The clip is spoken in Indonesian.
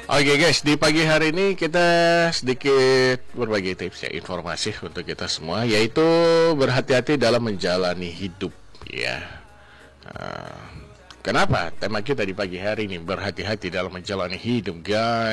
Oke guys, di pagi hari ini kita sedikit berbagi tips ya, informasi untuk kita semua, yaitu berhati-hati dalam menjalani hidup ya. Uh, Kenapa tema kita di pagi hari ini berhati-hati dalam menjalani hidup guys?